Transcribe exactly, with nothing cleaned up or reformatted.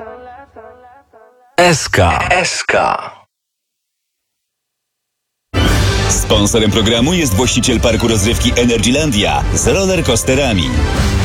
S K. S K. Sponsorem programu jest właściciel parku rozrywki Energylandia z rollercoasterami.